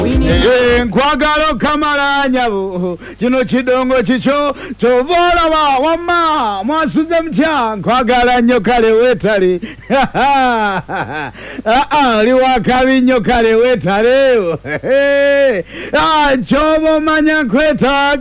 Nkwagalo kamala nyabo kino kidongo kicho tovola wa wama mwasuze mtya nkwagala nnyo kale wetale liwa kabi nnyo kale wetale chobo manya kwetaaga